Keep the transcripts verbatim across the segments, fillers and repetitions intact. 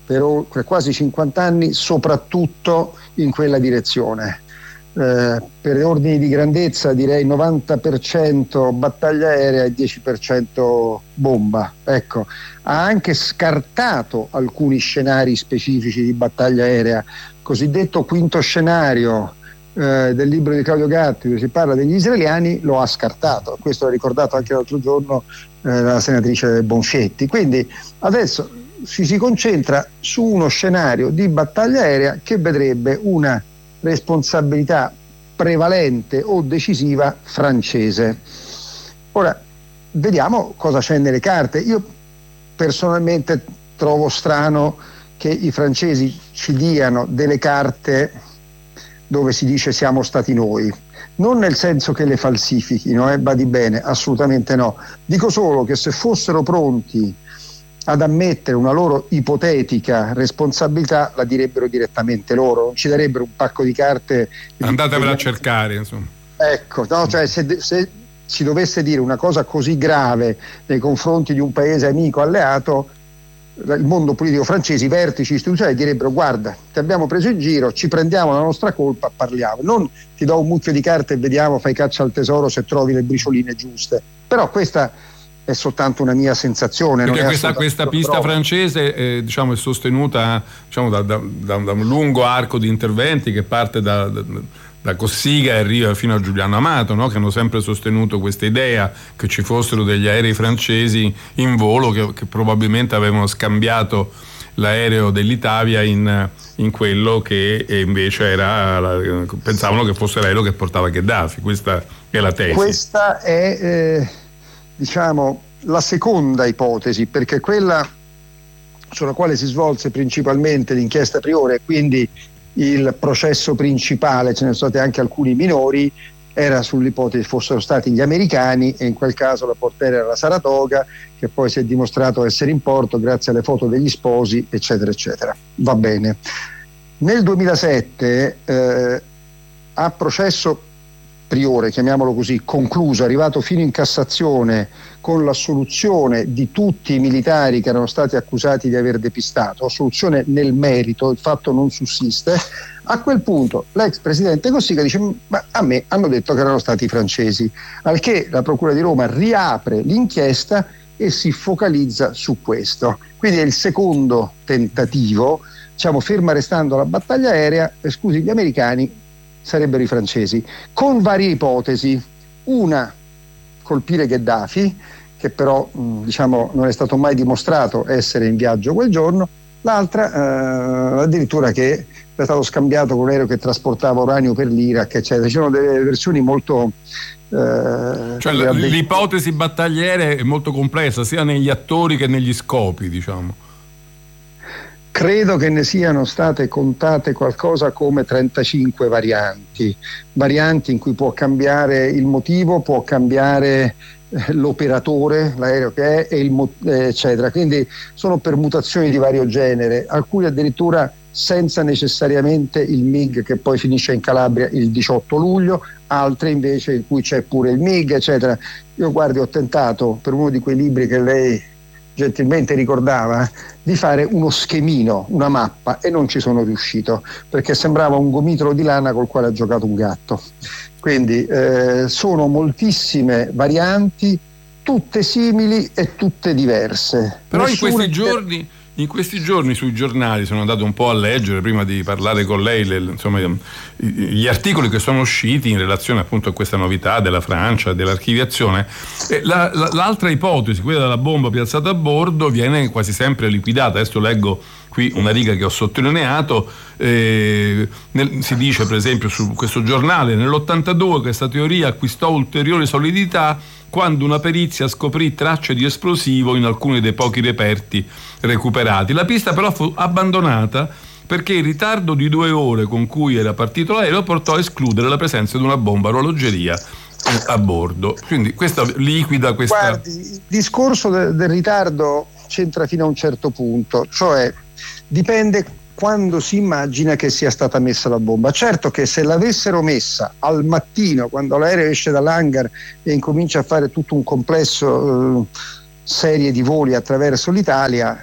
per, per quasi cinquanta anni, soprattutto in quella direzione. Eh, per ordini di grandezza direi novanta per cento battaglia aerea e dieci per cento bomba. Ecco, ha anche scartato alcuni scenari specifici di battaglia aerea. Cosiddetto quinto scenario eh, del libro di Claudio Gatti, dove si parla degli israeliani, lo ha scartato. Questo l'ha ricordato anche l'altro giorno eh, la senatrice Bonfietti. Quindi adesso ci si concentra su uno scenario di battaglia aerea che vedrebbe una responsabilità prevalente o decisiva francese. Ora vediamo cosa c'è nelle carte. Io personalmente trovo strano che i francesi ci diano delle carte dove si dice siamo stati noi, non nel senso che le falsifichino, eh, badi bene, assolutamente no. Dico solo che se fossero pronti ad ammettere una loro ipotetica responsabilità, la direbbero direttamente loro, non ci darebbero un pacco di carte. Andatevela a cercare, insomma. Ecco, no, cioè se, se si dovesse dire una cosa così grave nei confronti di un paese amico alleato, il mondo politico francese, i vertici istituzionali direbbero: guarda, ti abbiamo preso in giro, ci prendiamo la nostra colpa, parliamo. Non ti do un mucchio di carte e vediamo, fai caccia al tesoro se trovi le bricioline giuste. Però questa è soltanto una mia sensazione. Perché non è questa, questa pista prova. francese eh, diciamo, è sostenuta diciamo, da, da, da, da un lungo arco di interventi che parte da, da, da Cossiga e arriva fino a Giuliano Amato, no? Che hanno sempre sostenuto questa idea che ci fossero degli aerei francesi in volo che, che probabilmente avevano scambiato l'aereo dell'Italia in, in quello che invece era la, pensavano che fosse l'aereo che portava Gheddafi. Questa è la tesi. Questa è eh... diciamo la seconda ipotesi, perché quella sulla quale si svolse principalmente l'inchiesta priore, quindi il processo principale, ce ne sono stati anche alcuni minori, era sull'ipotesi fossero stati gli americani, e in quel caso la portiera era la Saratoga, che poi si è dimostrato essere in porto grazie alle foto degli sposi, eccetera eccetera. Va bene. Nel duemilasette eh, a processo priore, chiamiamolo così, concluso, arrivato fino in Cassazione con l'assoluzione di tutti i militari che erano stati accusati di aver depistato, assoluzione nel merito, il fatto non sussiste. A quel punto l'ex presidente Cossiga dice: ma a me hanno detto che erano stati i francesi, al che la Procura di Roma riapre l'inchiesta e si focalizza su questo. Quindi è il secondo tentativo, diciamo, ferma restando la battaglia aerea, esclusi gli americani, sarebbero i francesi, con varie ipotesi. Una, colpire Gheddafi, che però mh, diciamo non è stato mai dimostrato essere in viaggio quel giorno. L'altra eh, addirittura che è stato scambiato con un aereo che trasportava uranio per l'Iraq, eccetera. Ci sono delle versioni molto eh, cioè l- l'ipotesi battagliere è molto complessa sia negli attori che negli scopi, diciamo. Credo che ne siano state contate qualcosa come trentacinque varianti, varianti in cui può cambiare il motivo, può cambiare eh, l'operatore, l'aereo che è, e il mo- eh, eccetera. Quindi sono permutazioni di vario genere, alcuni addirittura senza necessariamente il M I G che poi finisce in Calabria il diciotto luglio, altre invece in cui c'è pure il M I G, eccetera. Io guardi, ho tentato per uno di quei libri che lei gentilmente ricordava di fare uno schemino, una mappa, e non ci sono riuscito perché sembrava un gomitolo di lana col quale ha giocato un gatto. Quindi eh, sono moltissime varianti, tutte simili e tutte diverse. Però Nessuna in questi inter- giorni In questi giorni sui giornali sono andato un po' a leggere prima di parlare con lei le, insomma, gli articoli che sono usciti in relazione appunto a questa novità della Francia, dell'archiviazione. E la, la, l'altra ipotesi, quella della bomba piazzata a bordo, viene quasi sempre liquidata. Adesso leggo qui una riga che ho sottolineato, eh, nel, si dice per esempio su questo giornale: nell'ottantadue questa teoria acquistò ulteriore solidità quando una perizia scoprì tracce di esplosivo in alcuni dei pochi reperti recuperati. La pista però fu abbandonata perché il ritardo di due ore con cui era partito l'aereo portò a escludere la presenza di una bomba a orologeria a bordo. Quindi questa liquida questa... Guardi, il discorso de- del ritardo c'entra fino a un certo punto, cioè dipende quando si immagina che sia stata messa la bomba. Certo che se l'avessero messa al mattino, quando l'aereo esce dall'hangar e incomincia a fare tutto un complesso eh, serie di voli attraverso l'Italia,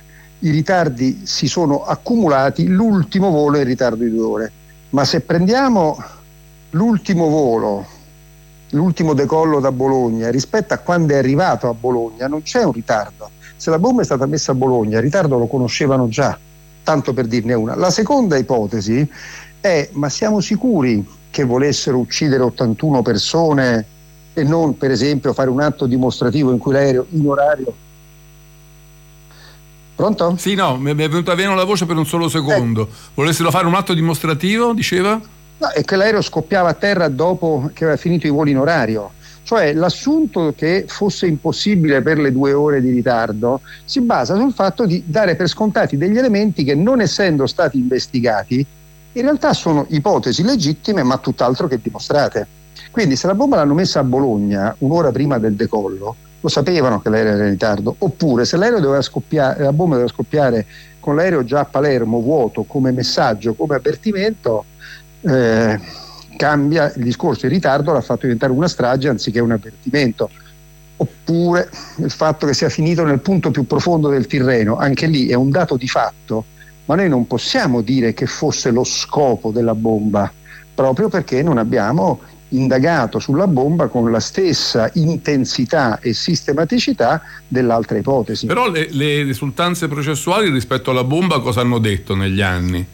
i ritardi si sono accumulati, l'ultimo volo è in ritardo di due ore. Ma se prendiamo l'ultimo volo, l'ultimo decollo da Bologna rispetto a quando è arrivato a Bologna, non c'è un ritardo. Se la bomba è stata messa a Bologna, il ritardo lo conoscevano già, tanto per dirne una. La seconda ipotesi è: ma siamo sicuri che volessero uccidere ottantuno persone e non, per esempio, fare un atto dimostrativo in cui l'aereo in orario... Pronto? Sì, no, mi è venuta via la voce per un solo secondo. Eh. Volessero fare un atto dimostrativo, diceva? No, è che l'aereo scoppiava a terra dopo che aveva finito i voli in orario. Cioè, l'assunto che fosse impossibile per le due ore di ritardo si basa sul fatto di dare per scontati degli elementi che, non essendo stati investigati, in realtà sono ipotesi legittime ma tutt'altro che dimostrate. Quindi se la bomba l'hanno messa a Bologna un'ora prima del decollo, lo sapevano che l'aereo era in ritardo. Oppure se l'aereo doveva scoppiare, la bomba doveva scoppiare con l'aereo già a Palermo vuoto, come messaggio, come avvertimento, eh, cambia il discorso. Il ritardo l'ha fatto diventare una strage anziché un avvertimento. Oppure il fatto che sia finito nel punto più profondo del Tirreno, anche lì è un dato di fatto, ma noi non possiamo dire che fosse lo scopo della bomba, proprio perché non abbiamo indagato sulla bomba con la stessa intensità e sistematicità dell'altra ipotesi. Però le, le risultanze processuali rispetto alla bomba cosa hanno detto negli anni?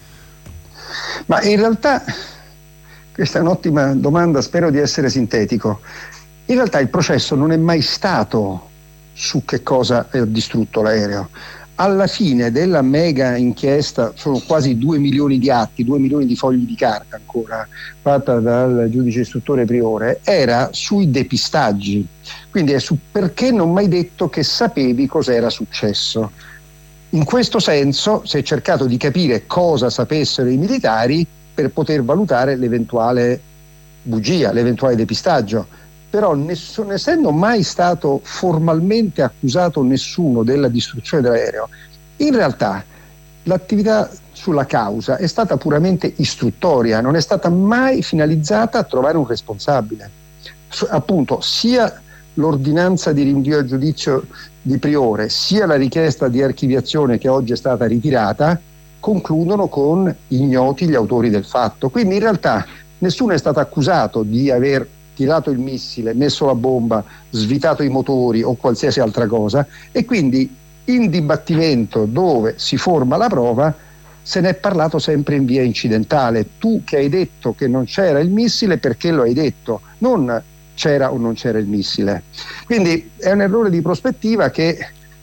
Ma in realtà questa è un'ottima domanda, spero di essere sintetico. In realtà il processo non è mai stato su che cosa ha distrutto l'aereo. Alla fine della mega inchiesta, sono quasi due milioni di atti, due milioni di fogli di carta ancora, fatta dal giudice istruttore Priore, era sui depistaggi. Quindi è su perché non mai detto che sapevi cos'era successo. In questo senso si è cercato di capire cosa sapessero i militari per poter valutare l'eventuale bugia, l'eventuale depistaggio. Però nessun, essendo mai stato formalmente accusato nessuno della distruzione dell'aereo, in realtà l'attività sulla causa è stata puramente istruttoria, non è stata mai finalizzata a trovare un responsabile. Appunto, sia l'ordinanza di rinvio a giudizio di Priore, sia la richiesta di archiviazione che oggi è stata ritirata, concludono con ignoti gli autori del fatto. Quindi in realtà nessuno è stato accusato di aver tirato il missile, messo la bomba, svitato i motori o qualsiasi altra cosa, e quindi in dibattimento dove si forma la prova se ne è parlato sempre in via incidentale. Tu che hai detto che non c'era il missile, perché lo hai detto? Non c'era o non c'era il missile. Quindi è un errore di prospettiva che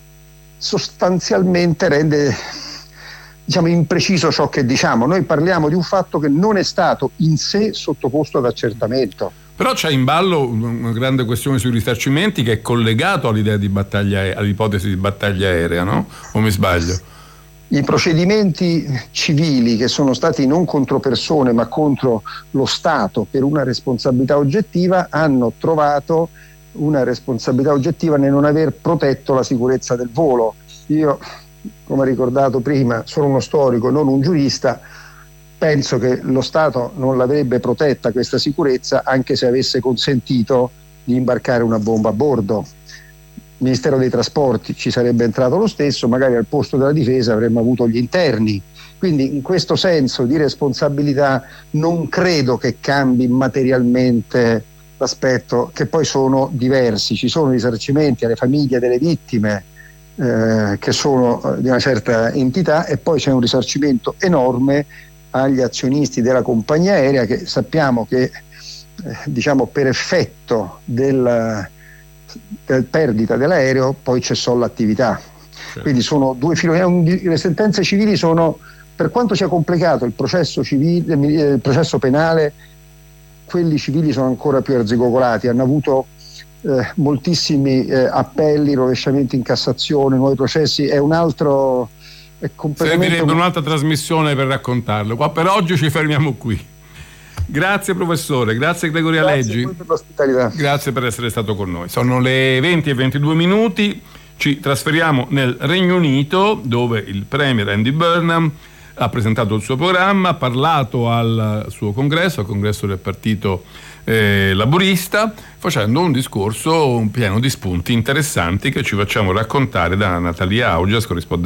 sostanzialmente rende, diciamo, impreciso ciò che diciamo. Noi parliamo di un fatto che non è stato in sé sottoposto ad accertamento. Però c'è in ballo una grande questione sui risarcimenti che è collegato all'idea di battaglia, all'ipotesi di battaglia aerea, no? O mi sbaglio? I procedimenti civili che sono stati non contro persone ma contro lo Stato per una responsabilità oggettiva hanno trovato una responsabilità oggettiva nel non aver protetto la sicurezza del volo. Io, come ricordato prima, sono uno storico, non un giurista. Penso che lo Stato non l'avrebbe protetta questa sicurezza anche se avesse consentito di imbarcare una bomba a bordo. Il Ministero dei Trasporti ci sarebbe entrato lo stesso, magari al posto della difesa avremmo avuto gli interni. Quindi in questo senso di responsabilità non credo che cambi materialmente l'aspetto, che poi sono diversi. Ci sono risarcimenti alle famiglie delle vittime eh, che sono di una certa entità, e poi c'è un risarcimento enorme agli azionisti della compagnia aerea, che sappiamo che eh, diciamo per effetto del, del perdita dell'aereo poi cessò l'attività. Certo. Quindi sono due fili. Le sentenze civili sono, per quanto sia complicato il processo civile, il processo penale, quelli civili sono ancora più arzigogolati, hanno avuto eh, moltissimi eh, appelli, rovesciamenti in Cassazione, nuovi processi. È un altro È Servirebbe un... un'altra trasmissione per raccontarlo. Qua per oggi ci fermiamo qui. Grazie professore, grazie Gregorio Aleggi. Grazie per l'ospitalità. Grazie per essere stato con noi. Sono le venti e ventidue minuti. Ci trasferiamo nel Regno Unito, dove il premier Andy Burnham ha presentato il suo programma, ha parlato al suo congresso, al congresso del partito eh, laburista, facendo un discorso pieno di spunti interessanti che ci facciamo raccontare da Natalia Augias, corrispondente